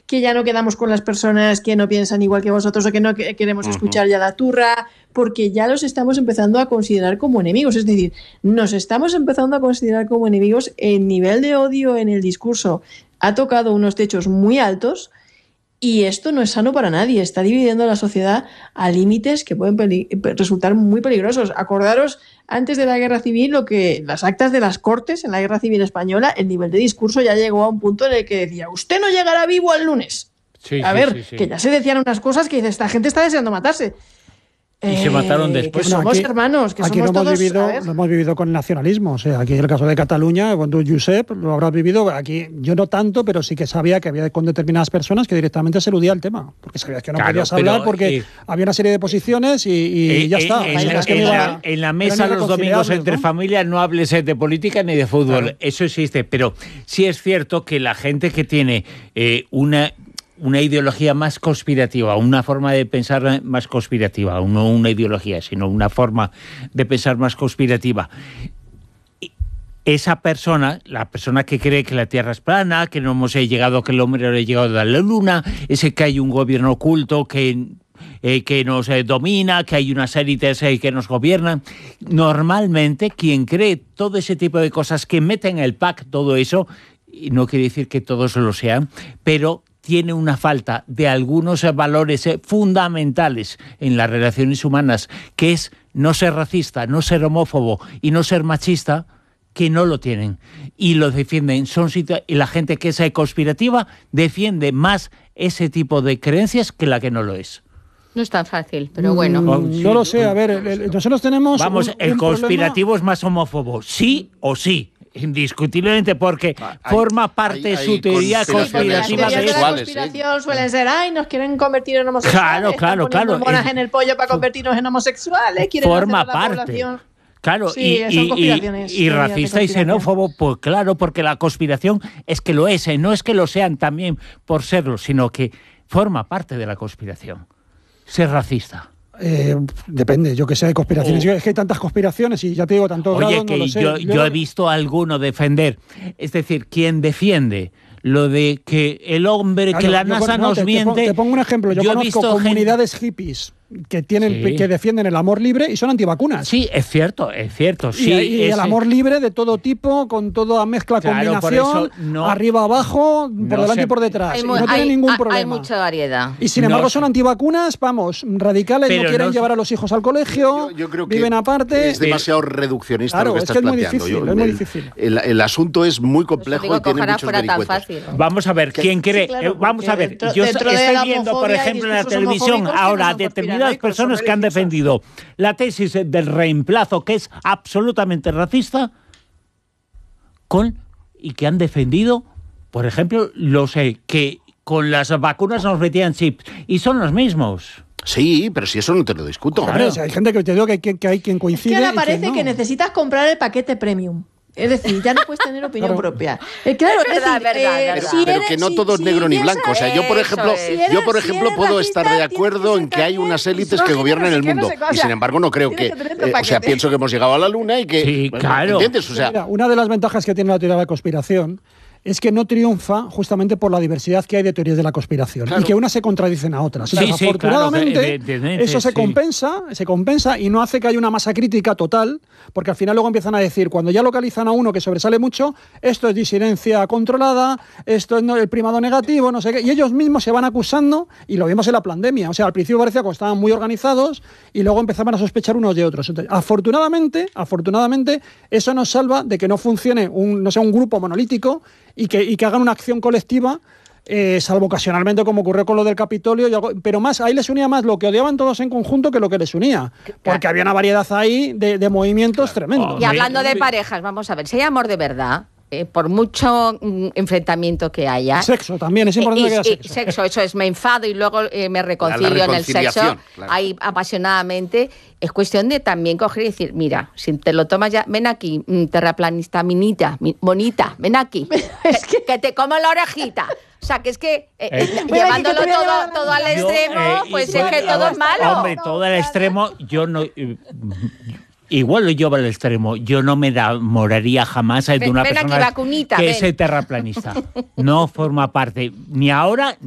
que ya no quedamos con las personas que no piensan igual que vosotros o que no queremos escuchar ya la turra, porque ya los estamos empezando a considerar como enemigos. Es decir, nos estamos empezando a considerar como enemigos. El nivel de odio en el discurso ha tocado unos techos muy altos y esto no es sano para nadie. Está dividiendo a la sociedad a límites que pueden resultar muy peligrosos. Acordaros, antes de la Guerra Civil, las actas de las Cortes en la Guerra Civil Española, el nivel de discurso ya llegó a un punto en el que decía: usted no llegará vivo al lunes. Sí, que ya se decían unas cosas que dice, esta gente está deseando matarse. Y se mataron después. Que somos hermanos, que aquí somos no todos... Lo hemos vivido con el nacionalismo. O sea, aquí en el caso de Cataluña, cuando Josep lo habrás vivido, aquí yo no tanto, pero sí que sabía que había con determinadas personas que directamente se eludía el tema. Porque sabías que no podías hablar porque había una serie de posiciones y ya está. En la mesa los domingos entre familias no hables de política ni de fútbol. Claro. Eso existe. Pero sí es cierto que la gente que tiene una ideología más conspirativa, una forma de pensar más conspirativa, no una ideología, sino una forma de pensar más conspirativa. Esa persona, la persona que cree que la Tierra es plana, que no hemos llegado, que el hombre no ha llegado a la Luna, ese que hay un gobierno oculto que nos domina, que hay unas élites que nos gobiernan. Normalmente, quien cree todo ese tipo de cosas, que meten el pack todo eso, y no quiere decir que todos lo sean, pero tiene una falta de algunos valores fundamentales en las relaciones humanas, que es no ser racista, no ser homófobo y no ser machista, que no lo tienen. Y lo defienden. Y la gente que es conspirativa defiende más ese tipo de creencias que la que no lo es. No es tan fácil, pero bueno. No lo sé. A ver, nosotros tenemos... Vamos, el conspirativo es más homófobo, sí o sí. Indiscutiblemente, porque forma parte de su teoría conspirativa. Las teorías de la conspiración suelen ser: nos quieren convertir en homosexuales, claro. hormonas en el pollo para convertirnos en homosexuales, quieren forma hacer a la parte. Población. Claro, sí, y racista y xenófobo, pues claro, porque la conspiración es que lo es, no es que lo sean también por serlo, sino que forma parte de la conspiración. Ser racista. Depende, yo que sé, de conspiraciones. Es que hay tantas conspiraciones y ya te digo, tanto grado, que no lo sé. Yo he visto a alguno defender, es decir, quien defiende lo de que el hombre, que la NASA nos miente... Te pongo un ejemplo, yo conozco comunidades hippies que defienden el amor libre y son antivacunas. Sí, es cierto. Sí, y el amor libre de todo tipo, con toda mezcla, combinación, arriba, abajo, por delante y por detrás. No tiene ningún problema. Hay mucha variedad. Y sin embargo son antivacunas, radicales, no quieren llevar a los hijos al colegio, yo creo que viven aparte. Es demasiado reduccionista lo que estás planteando. Es muy difícil. El asunto es muy complejo y tiene muchos vericuetos. Vamos a ver, ¿quién cree? Vamos a ver, yo estoy viendo, por ejemplo, en la televisión ahora determinadas personas que han defendido la tesis del reemplazo, que es absolutamente racista, y que han defendido, por ejemplo, que con las vacunas nos metían chips, y son los mismos. Sí, pero si eso no te lo discuto. Claro, o sea, hay gente que te digo que hay quien coincide. Es que ahora parece que necesitas comprar el paquete premium. Es decir, ya no puedes tener opinión propia. Claro, es verdad. Pero que no todo es negro ni blanco. O sea, yo por ejemplo puedo estar de acuerdo en que hay unas élites que gobiernan el mundo. Y sin embargo no creo que... pienso que hemos llegado a la Luna y que... Sí, claro. ¿Entiendes? O sea, mira, una de las ventajas que tiene la teoría de la conspiración es que no triunfa justamente por la diversidad que hay de teorías de la conspiración, claro, y que unas se contradicen a otras. Entonces, afortunadamente, eso se compensa y no hace que haya una masa crítica total, porque al final luego empiezan a decir, cuando ya localizan a uno que sobresale mucho, esto es disidencia controlada, esto es el primado negativo, no sé qué, y ellos mismos se van acusando, y lo vimos en la pandemia. O sea, al principio parecía que estaban muy organizados y luego empezaban a sospechar unos de otros. Entonces, afortunadamente, eso nos salva de que no funcione un grupo monolítico y que hagan una acción colectiva, salvo ocasionalmente como ocurrió con lo del Capitolio, pero ahí les unía más lo que odiaban todos en conjunto que lo que les unía, porque había una variedad ahí de movimientos tremendos. Y hablando de parejas, vamos a ver, si hay amor de verdad, por mucho enfrentamiento que haya... Sexo también, es importante que haya sexo. Sexo, eso es, me enfado y luego me reconcilio en el sexo, claro, ahí apasionadamente. Es cuestión de también coger y decir, mira, si te lo tomas ya, ven aquí, terraplanista, bonita, ven aquí, que te como la orejita. O sea, que es que llevándolo todo al extremo, pues es que todo es malo. Hombre, todo al extremo, yo no... Igual lo llevo al extremo. Yo no me enamoraría jamás de una persona aquí, vacunita, que es terraplanista. No forma parte ni ahora